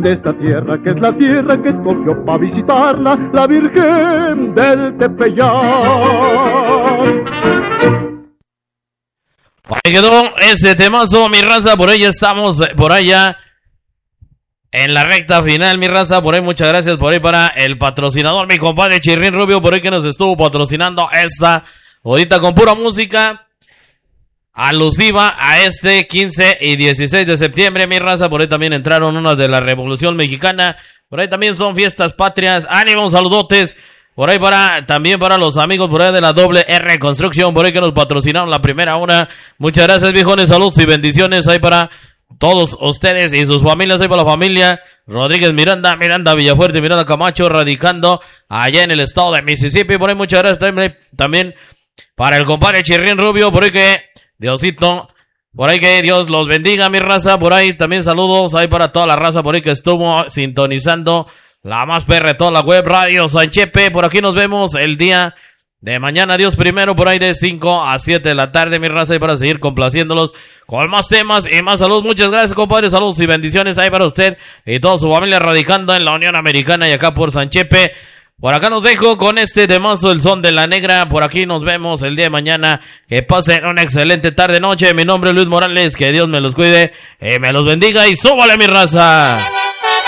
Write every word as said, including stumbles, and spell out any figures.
de esta tierra, que es la tierra que escogió para visitarla la Virgen del Tepeyac. Ahí quedó ese temazo, mi raza, por ahí ya estamos, por allá en la recta final, mi raza, por ahí muchas gracias, por ahí para el patrocinador, mi compadre Chirrín Rubio, por ahí que nos estuvo patrocinando esta ahorita con pura música alusiva a este quince y dieciséis de septiembre, mi raza, por ahí también entraron unas de la Revolución Mexicana, por ahí también son fiestas patrias, ánimo, saludotes. Por ahí para, también para los amigos por ahí de la doble R Construcción, por ahí que nos patrocinaron la primera una. Muchas gracias, viejones, saludos y bendiciones ahí para todos ustedes y sus familias, ahí para la familia Rodríguez Miranda, Miranda Villafuerte, Miranda Camacho, radicando allá en el estado de Mississippi. Por ahí muchas gracias también, también para el compadre Chirrín Rubio, por ahí que Diosito, por ahí que Dios los bendiga, mi raza. Por ahí también saludos ahí para toda la raza por ahí que estuvo sintonizando la más perra de toda la web, Radio Sanchepe. Por aquí nos vemos el día de mañana, Dios primero, por ahí de cinco a siete de la tarde, mi raza, y para seguir complaciéndolos con más temas y más saludos. Muchas gracias, compadre, saludos y bendiciones ahí para usted y toda su familia radicando en la Unión Americana y acá por Sanchepe. Por acá nos dejo con este temazo, El Son de la Negra. Por aquí nos vemos el día de mañana. Que pasen una excelente tarde, noche. Mi nombre es Luis Morales, que Dios me los cuide y me los bendiga y súbale, mi raza.